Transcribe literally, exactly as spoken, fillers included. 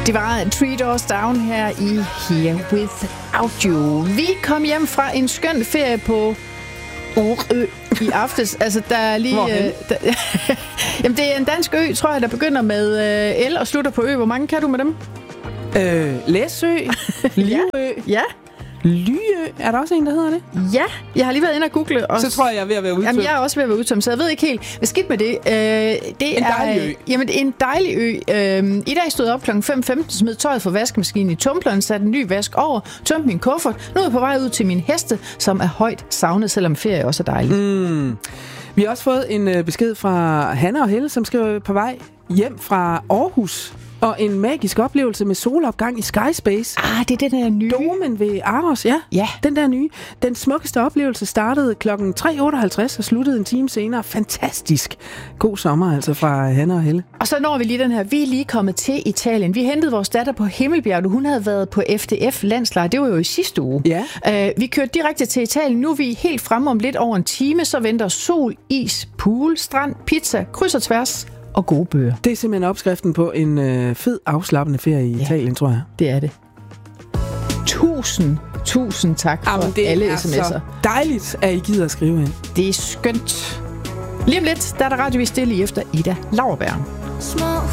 Det var Three Doors Down her i Here Without You. Vi kom hjem fra en skøn ferie på Orø i aftes. Altså, der er lige... Øh, der, jamen, det er en dansk ø, tror jeg, der begynder med øh, L og slutter på ø. Hvor mange kan du med dem? Øh, Læsø, Livø, ja. ja. Lyø. Er der også en, der hedder det? Ja, jeg har lige været inde og google. Og så tror jeg, jeg er ved at være udtømt. Jamen, jeg er også ved at være udtømt, så jeg ved ikke helt. Hvad skidt med det? Øh, det en er dejlig ø. Jamen, det er en dejlig ø. Øh, I dag stod jeg op klokken fem femten, smed tøjet fra vaskemaskinen i tumbleren, satte en ny vask over, tømte min kuffert. Nu er jeg på vej ud til min heste, som er højt savnet, selvom ferie også er dejligt. Mm. Vi har også fået en øh, besked fra Hanne og Helle, som skriver på vej hjem fra Aarhus. Og en magisk oplevelse med solopgang i Skyspace. Ah, det er den der nye. Domen ved Aros, ja. Ja. Den der nye. Den smukkeste oplevelse startede klokken tre otteoghalvtreds og sluttede en time senere. Fantastisk. God sommer altså fra Hanne og Helle. Og så når vi lige den her. Vi er lige kommet til Italien. Vi hentede vores datter på Himmelbjerget. Hun havde været på F D F-landslejr. Det var jo i sidste uge. Ja. Uh, vi kørte direkte til Italien. Nu er vi helt fremme om lidt over en time. Så venter sol, is, pool, strand, pizza, kryds og tværs. Og gode bøger. Det er simpelthen opskriften på en øh, fed, afslappende ferie i ja, Italien, tror jeg. Det er det. Tusind, tusind tak for Jamen, det alle er sms'er. Så dejligt, at I gider at skrive ind. Det er skønt. Lige om lidt, der er der radiovis stille efter Ida Lauerberg. Små